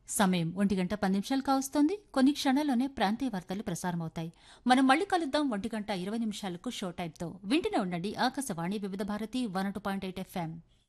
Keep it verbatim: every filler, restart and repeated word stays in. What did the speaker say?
సమయం ఒంటి గంట పది నిమిషాలు కావస్తోంది. కొన్ని క్షణాల్లోనే ప్రాంతీయ వార్తలు ప్రసారమవుతాయి. మనం మళ్ళీ కలుద్దాం ఒంటి గంట ఇరవై నిమిషాలకు షో టైంతో. వింటూనే ఉండండి ఆకాశవాణి వివిధ Bharati one two point eight FM.